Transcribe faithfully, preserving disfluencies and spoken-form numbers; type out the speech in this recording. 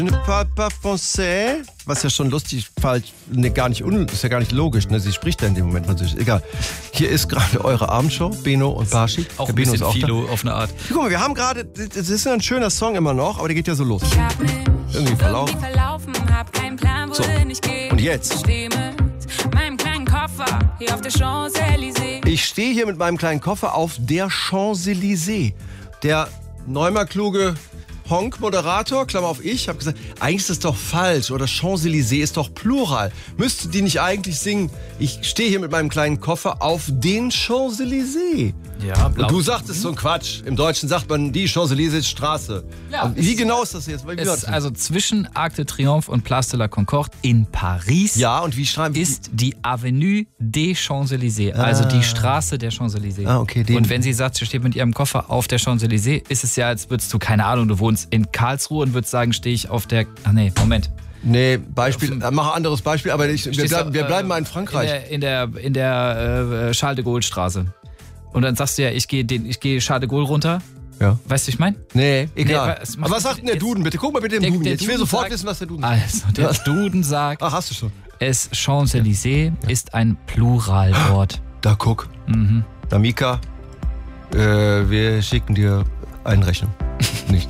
Ne parle pas français, was ja schon lustig, falsch, ne, gar nicht un, ist ja gar nicht logisch, ne? Sie spricht ja in dem Moment Französisch. Egal. Hier ist gerade eure Abendshow, Beno und Bashi. Auch der ein Beno bisschen ist auch Philo da. auf eine Art. Guck mal, wir haben gerade, das ist ein schöner Song immer noch, aber der geht ja so los. Irgendwie verlaufen. verlaufen, hab keinen Plan, So. wohin ich gehe. Und jetzt? Steh mit meinem kleinen Koffer hier auf der Champs-Élysées. Ich stehe hier mit meinem kleinen Koffer auf der Champs-Élysées. Der neunmal kluge Honk-Moderator, Klammer auf ich, habe gesagt, eigentlich ist das doch falsch oder Champs-Élysées ist doch Plural. Müsste die nicht eigentlich singen, ich stehe hier mit meinem kleinen Koffer auf den Champs-Élysées? Ja, blau. Und du sagtest so ein Quatsch. Im Deutschen sagt man die Champs-Élysées Straße. Ja, Und wie genau ist das jetzt? Wie Es war ist das? also zwischen Arc de Triomphe und Place de la Concorde in Paris. Ja, und wie schreiben wir? Ist die Avenue des Champs-Élysées, also die Straße der Champs-Élysées. Ah, okay, den- Und wenn sie sagt, sie steht mit ihrem Koffer auf der Champs-Élysées, ist es ja, als würdest du, keine Ahnung, du wohnst in Karlsruhe und würdest sagen, stehe ich auf der, ach nee, Moment. Nee, Beispiel, äh, mach ein anderes Beispiel, aber ich, wir, Stehst bleiben, du, wir äh, bleiben mal in Frankreich. In der, in der, in der äh, Charles de Gaulle Straße. Und dann sagst du ja, ich gehe den, ich gehe Charles de Gaulle runter. Ja. Weißt du, ich meine? Nee, egal. Nee, es macht- aber was sagt denn der jetzt- Duden bitte? Guck mal bitte im Der- Duden der jetzt. Ich will Duden sofort sagt- wissen, was der Duden sagt. Also, der Duden sagt, Ach, hast du schon. es Champs-Élysées ist ein Pluralwort. Da guck. Mhm. Da Mika, äh, wir schicken dir eine Rechnung.